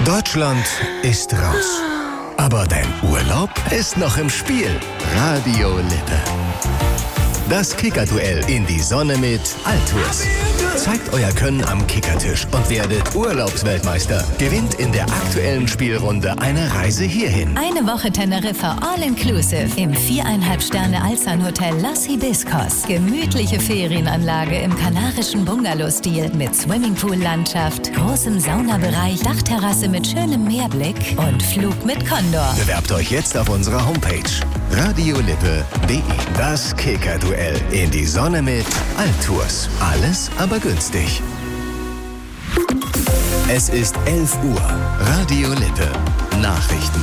Deutschland ist raus. Aber dein Urlaub ist noch im Spiel. Radio Lippe. Das Kickerduell in die Sonne mit Altours. Zeigt euer Können am Kickertisch und werdet Urlaubsweltmeister. Gewinnt in der aktuellen Spielrunde eine Reise hierhin. Eine Woche Teneriffa All-Inclusive im 4,5 Sterne Alzan-Hotel Los Hibiscos. Gemütliche Ferienanlage im kanarischen Bungalow-Stil mit Swimmingpool-Landschaft, großem Saunabereich, Dachterrasse mit schönem Meerblick und Flug mit Condor. Bewerbt euch jetzt auf unserer Homepage radiolippe.de. Das Kickerduell in die Sonne mit Altours. Alles aber günstig. Es ist 11 Uhr. Radio Lippe. Nachrichten.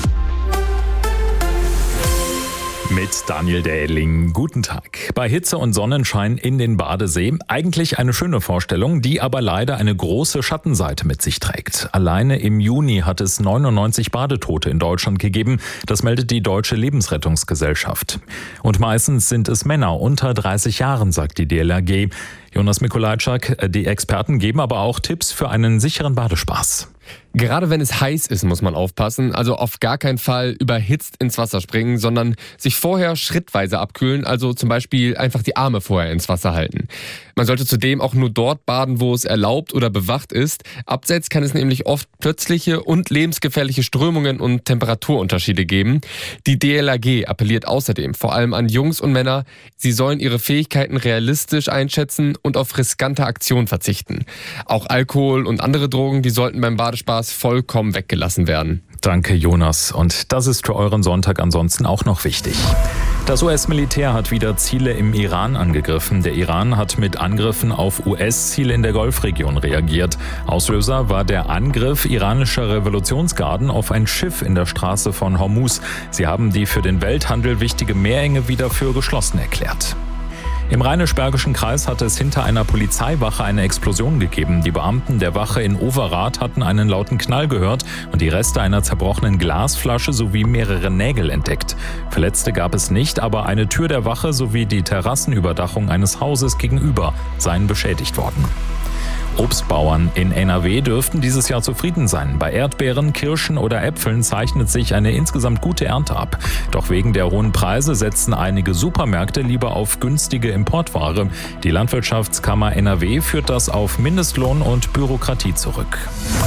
Mit Daniel Dähling. Guten Tag. Bei Hitze und Sonnenschein in den Badesee eigentlich eine schöne Vorstellung, die aber leider eine große Schattenseite mit sich trägt. Alleine im Juni hat es 99 Badetote in Deutschland gegeben. Das meldet die Deutsche Lebensrettungsgesellschaft. Und meistens sind es Männer unter 30 Jahren, sagt die DLRG. Jonas Mikolajczak, die Experten geben aber auch Tipps für einen sicheren Badespaß. Gerade wenn es heiß ist, muss man aufpassen. Also auf gar keinen Fall überhitzt ins Wasser springen, sondern sich vorher schrittweise abkühlen. Also zum Beispiel einfach die Arme vorher ins Wasser halten. Man sollte zudem auch nur dort baden, wo es erlaubt oder bewacht ist. Abseits kann es nämlich oft plötzliche und lebensgefährliche Strömungen und Temperaturunterschiede geben. Die DLRG appelliert außerdem vor allem an Jungs und Männer, sie sollen ihre Fähigkeiten realistisch einschätzen und auf riskante Aktionen verzichten. Auch Alkohol und andere Drogen, die sollten beim Badespaß vollkommen weggelassen werden. Danke, Jonas. Und das ist für euren Sonntag ansonsten auch noch wichtig. Das US-Militär hat wieder Ziele im Iran angegriffen. Der Iran hat mit Angriffen auf US-Ziele in der Golfregion reagiert. Auslöser war der Angriff iranischer Revolutionsgarden auf ein Schiff in der Straße von Hormuz. Sie haben die für den Welthandel wichtige Meerenge wieder für geschlossen erklärt. Im Rheinisch-Bergischen Kreis hat es hinter einer Polizeiwache eine Explosion gegeben. Die Beamten der Wache in Overath hatten einen lauten Knall gehört und die Reste einer zerbrochenen Glasflasche sowie mehrere Nägel entdeckt. Verletzte gab es nicht, aber eine Tür der Wache sowie die Terrassenüberdachung eines Hauses gegenüber seien beschädigt worden. Obstbauern in NRW dürften dieses Jahr zufrieden sein. Bei Erdbeeren, Kirschen oder Äpfeln zeichnet sich eine insgesamt gute Ernte ab. Doch wegen der hohen Preise setzen einige Supermärkte lieber auf günstige Importware. Die Landwirtschaftskammer NRW führt das auf Mindestlohn und Bürokratie zurück.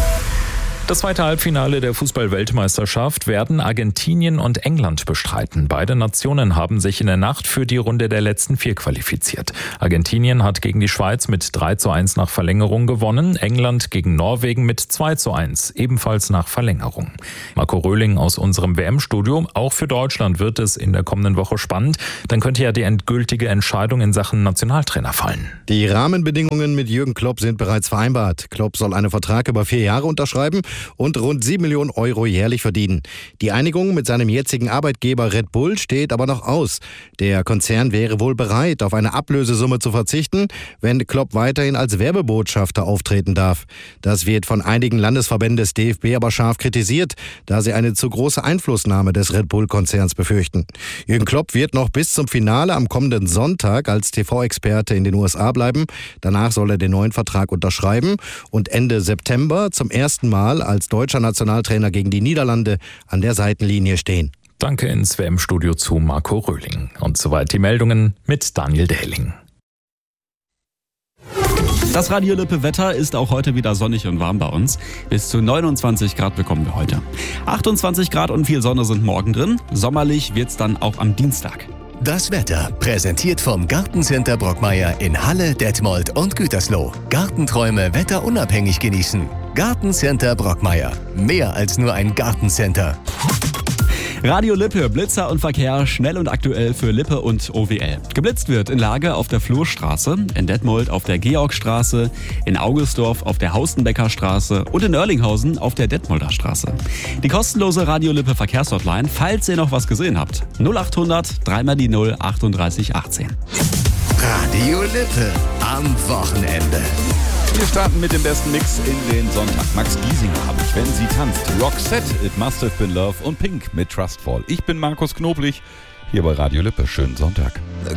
Das zweite Halbfinale der Fußball-Weltmeisterschaft werden Argentinien und England bestreiten. Beide Nationen haben sich in der Nacht für die Runde der letzten 4 qualifiziert. Argentinien hat gegen die Schweiz mit 3:1 nach Verlängerung gewonnen, England gegen Norwegen mit 2:1, ebenfalls nach Verlängerung. Marco Röhling aus unserem WM-Studio. Auch für Deutschland wird es in der kommenden Woche spannend. Dann könnte ja die endgültige Entscheidung in Sachen Nationaltrainer fallen. Die Rahmenbedingungen mit Jürgen Klopp sind bereits vereinbart. Klopp soll einen Vertrag über 4 Jahre unterschreiben und rund 7 Millionen Euro jährlich verdienen. Die Einigung mit seinem jetzigen Arbeitgeber Red Bull steht aber noch aus. Der Konzern wäre wohl bereit, auf eine Ablösesumme zu verzichten, wenn Klopp weiterhin als Werbebotschafter auftreten darf. Das wird von einigen Landesverbänden des DFB aber scharf kritisiert, da sie eine zu große Einflussnahme des Red Bull-Konzerns befürchten. Jürgen Klopp wird noch bis zum Finale am kommenden Sonntag als TV-Experte in den USA bleiben. Danach soll er den neuen Vertrag unterschreiben und Ende September zum ersten Mal als deutscher Nationaltrainer gegen die Niederlande an der Seitenlinie stehen. Danke ins WM-Studio zu Marco Röhling. Und soweit die Meldungen mit Daniel Dähling. Das Radio Lippe Wetter ist auch heute wieder sonnig und warm bei uns. Bis zu 29 Grad bekommen wir heute. 28 Grad und viel Sonne sind morgen drin. Sommerlich wird's dann auch am Dienstag. Das Wetter präsentiert vom Gartencenter Brockmeier in Halle, Detmold und Gütersloh. Gartenträume wetterunabhängig genießen. Gartencenter Brockmeier. Mehr als nur ein Gartencenter. Radio Lippe, Blitzer und Verkehr, schnell und aktuell für Lippe und OWL. Geblitzt wird in Lage auf der Flurstraße, in Detmold auf der Georgstraße, in Augustdorf auf der Haustenbecker Straße und in Oerlinghausen auf der Detmolder Straße. Die kostenlose Radio Lippe Verkehrshotline, falls ihr noch was gesehen habt. 0800 3 mal die 0 38 18. Radio Lippe am Wochenende. Wir starten mit dem besten Mix in den Sonntag. Max Giesinger habe ich, wenn sie tanzt. Roxette, It Must Have Been Love und Pink mit Trustfall. Ich bin Markus Knoblich, hier bei Radio Lippe. Schönen Sonntag.